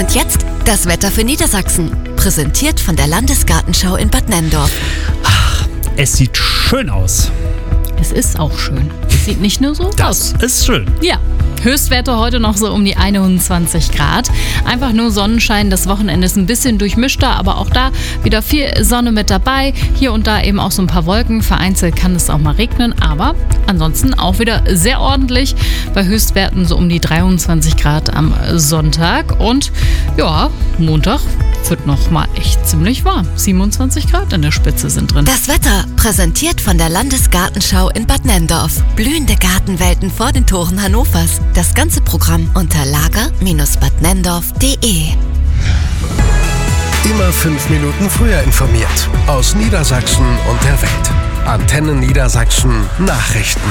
Und jetzt das Wetter für Niedersachsen. Präsentiert von der Landesgartenschau in Bad Nenndorf. Ach, es sieht schön aus. Es ist auch schön. Es sieht nicht nur so aus. Das ist schön. Ja. Höchstwerte heute noch so um die 21 Grad. Einfach nur Sonnenschein. Das Wochenende ist ein bisschen durchmischter, aber auch da wieder viel Sonne mit dabei. Hier und da eben auch so ein paar Wolken. Vereinzelt kann es auch mal regnen, aber ansonsten auch wieder sehr ordentlich. Bei Höchstwerten so um die 23 Grad am Sonntag. Und ja, Montag wird noch mal echt ziemlich warm. 27 Grad in der Spitze sind drin. Das Wetter präsentiert von der Landesgartenschau in Bad Nenndorf. Blühende Gartenwelten vor den Toren Hannovers. Das ganze Programm unter lager-badnendorf.de. Immer 5 Minuten früher informiert. Aus Niedersachsen und der Welt. Antenne Niedersachsen Nachrichten.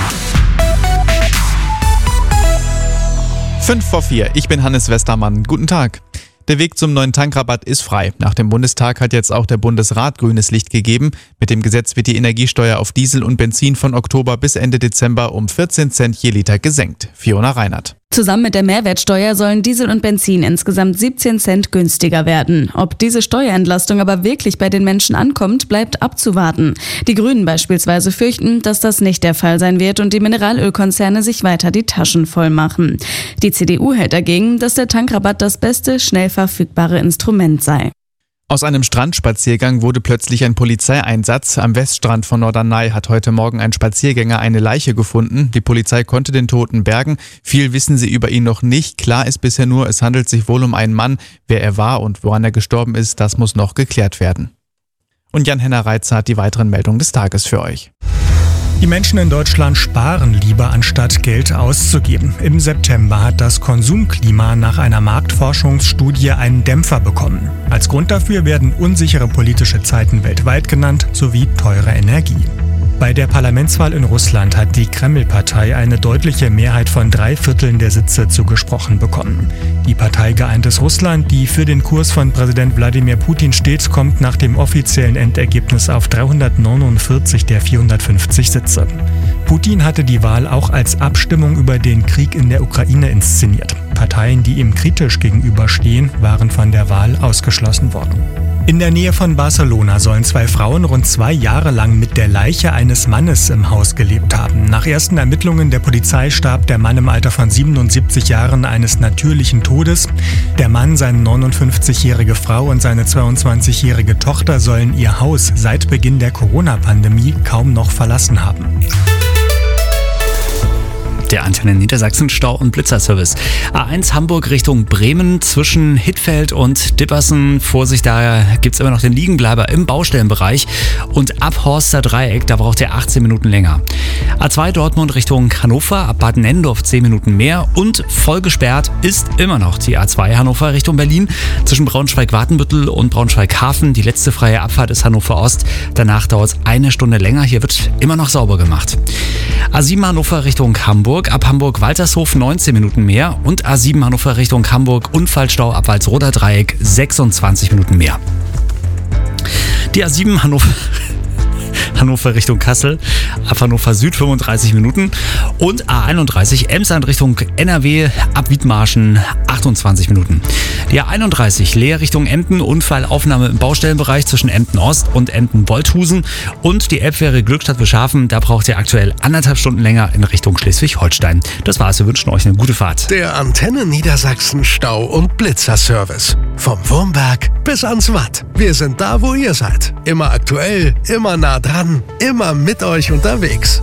5:04. Ich bin Hannes Westermann. Guten Tag. Der Weg zum neuen Tankrabatt ist frei. Nach dem Bundestag hat jetzt auch der Bundesrat grünes Licht gegeben. Mit dem Gesetz wird die Energiesteuer auf Diesel und Benzin von Oktober bis Ende Dezember um 14 Cent je Liter gesenkt. Fiona Reinert. Zusammen mit der Mehrwertsteuer sollen Diesel und Benzin insgesamt 17 Cent günstiger werden. Ob diese Steuerentlastung aber wirklich bei den Menschen ankommt, bleibt abzuwarten. Die Grünen beispielsweise fürchten, dass das nicht der Fall sein wird und die Mineralölkonzerne sich weiter die Taschen voll machen. Die CDU hält dagegen, dass der Tankrabatt das beste, schnell verfügbare Instrument sei. Aus einem Strandspaziergang wurde plötzlich ein Polizeieinsatz. Am Weststrand von Norderney hat heute Morgen ein Spaziergänger eine Leiche gefunden. Die Polizei konnte den Toten bergen. Viel wissen sie über ihn noch nicht. Klar ist bisher nur, es handelt sich wohl um einen Mann. Wer er war und woran er gestorben ist, das muss noch geklärt werden. Und Jan-Henner Reitzer hat die weiteren Meldungen des Tages für euch. Die Menschen in Deutschland sparen lieber, anstatt Geld auszugeben. Im September hat das Konsumklima nach einer Marktforschungsstudie einen Dämpfer bekommen. Als Grund dafür werden unsichere politische Zeiten weltweit genannt, sowie teure Energie. Bei der Parlamentswahl in Russland hat die Kreml-Partei eine deutliche Mehrheit von 3/4 der Sitze zugesprochen bekommen. Die Partei Geeintes Russland, die für den Kurs von Präsident Wladimir Putin steht, kommt nach dem offiziellen Endergebnis auf 349 der 450 Sitze. Putin hatte die Wahl auch als Abstimmung über den Krieg in der Ukraine inszeniert. Parteien, die ihm kritisch gegenüberstehen, waren von der Wahl ausgeschlossen worden. In der Nähe von Barcelona sollen 2 Frauen rund 2 Jahre lang mit der Leiche eines Mannes im Haus gelebt haben. Nach ersten Ermittlungen der Polizei starb der Mann im Alter von 77 Jahren eines natürlichen Todes. Der Mann, seine 59-jährige Frau und seine 22-jährige Tochter sollen ihr Haus seit Beginn der Corona-Pandemie kaum noch verlassen haben. Der Antenne Niedersachsen Stau- und Blitzerservice. A1 Hamburg Richtung Bremen zwischen Hittfeld und Dippersen. Vorsicht, da gibt's immer noch den Liegenbleiber im Baustellenbereich. Und ab Horster Dreieck, da braucht ihr 18 Minuten länger. A2 Dortmund Richtung Hannover, ab Bad Nenndorf 10 Minuten mehr. Und voll gesperrt ist immer noch die A2 Hannover Richtung Berlin. Zwischen Braunschweig-Wartenbüttel und Braunschweig-Hafen. Die letzte freie Abfahrt ist Hannover Ost. Danach dauert es 1 Stunde länger. Hier wird immer noch sauber gemacht. A7 Hannover Richtung Hamburg. Ab Hamburg-Waltershof 19 Minuten mehr und A7 Hannover Richtung Hamburg Unfallstau ab Walsroder Dreieck 26 Minuten mehr. Die A7 Hannover Richtung Kassel, ab Hannover Süd 35 Minuten und A31 Emsland Richtung NRW ab Wiedmarschen 28 Minuten. Die A31 Leer Richtung Emden, Unfallaufnahme im Baustellenbereich zwischen Emden Ost und Emden Wolthusen und die Elbfähre Glückstadt-Beschafen, da braucht ihr aktuell 1,5 Stunden länger in Richtung Schleswig-Holstein. Das war's, wir wünschen euch eine gute Fahrt. Der Antenne Niedersachsen Stau- und Blitzerservice. Vom Wurmberg bis ans Watt. Wir sind da, wo ihr seid. Immer aktuell, immer nah dran, immer mit euch unterwegs.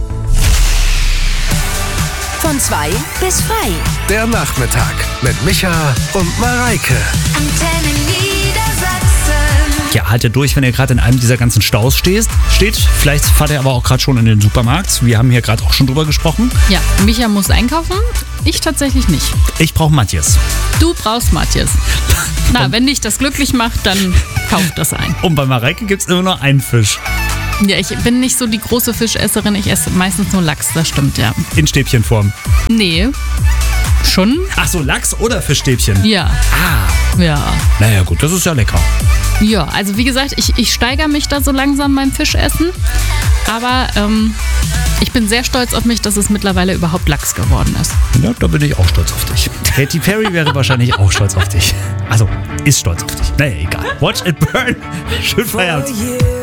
Von 2 bis frei. Der Nachmittag mit Micha und Mareike. Antenne Niedersachsen. Ja, haltet durch, wenn ihr gerade in einem dieser ganzen Staus steht. Vielleicht fahrt ihr aber auch gerade schon in den Supermarkt. Wir haben hier gerade auch schon drüber gesprochen. Ja, Micha muss einkaufen, ich tatsächlich nicht. Ich brauche Matthias. Du brauchst Matthias. Na, wenn dich das glücklich macht, dann kauf das ein. Und bei Mareike gibt es immer nur einen Fisch. Ja, ich bin nicht so die große Fischesserin. Ich esse meistens nur Lachs, das stimmt, ja. In Stäbchenform. Nee. Schon? Ach so, Lachs oder Fischstäbchen? Ja. Ah. Ja. Naja gut, das ist ja lecker. Ja, also wie gesagt, ich steigere mich da so langsam beim Fischessen. Aber ich bin sehr stolz auf mich, dass es mittlerweile überhaupt Lachs geworden ist. Ja, da bin ich auch stolz auf dich. Katy Perry wäre wahrscheinlich auch stolz auf dich. Also, ist stolz auf dich. Naja, egal. Watch it burn. Schönen Feierabend.